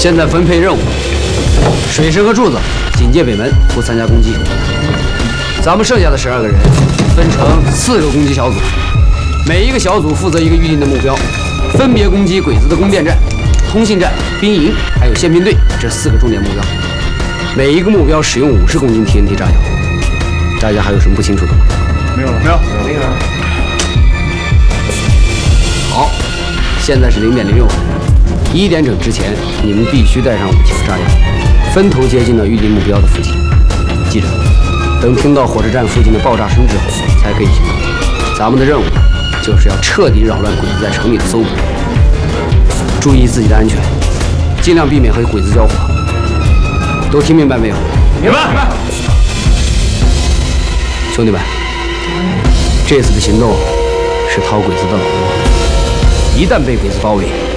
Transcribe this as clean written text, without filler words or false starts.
现在分配任务：水神和柱子警戒北门，不参加攻击。咱们剩下的12个人分成4个攻击小组，每一个小组负责一个预定的目标，分别攻击鬼子的宫殿站、通信站、兵营，还有宪兵队这4个重点目标。每一个目标使用50公斤 TNT 炸药。大家还有什么不清楚的吗？ 没有了。 好，现在是0点06分，1点整之前，你们必须带上武器和炸药，分头接近到预定目标的附近。记着，等听到火车站附近的爆炸声之后，才可以行动。咱们的任务就是要彻底扰乱鬼子在城里的搜捕，注意自己的安全，尽量避免和鬼子交火。都听明白没有？ 明白。 兄弟们，这次的行动是掏鬼子的老窝，一旦被鬼子包围，